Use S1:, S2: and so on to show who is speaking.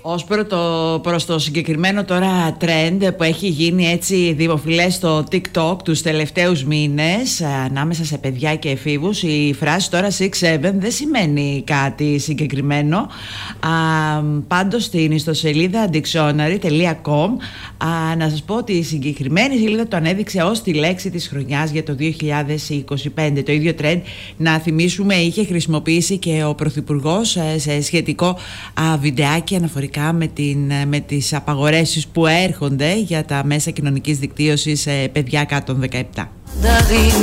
S1: Ως προς το συγκεκριμένο τώρα trend που έχει γίνει έτσι δημοφιλές στο TikTok τους τελευταίους μήνες ανάμεσα σε παιδιά και εφήβους, η φράση τώρα 6-7 δεν σημαίνει κάτι συγκεκριμένο. Πάντως στην ιστοσελίδα dictionary.com να σας πω ότι η συγκεκριμένη σελίδα το ανέδειξε ως τη λέξη της χρονιάς για το 2025. Το ίδιο trend, να θυμίσουμε, είχε χρησιμοποιήσει και ο Πρωθυπουργός σε σχετικό βιντεάκι αναφορικά με τις απαγορεύσεις που έρχονται για τα μέσα κοινωνικής δικτύωσης σε παιδιά κάτω των 17.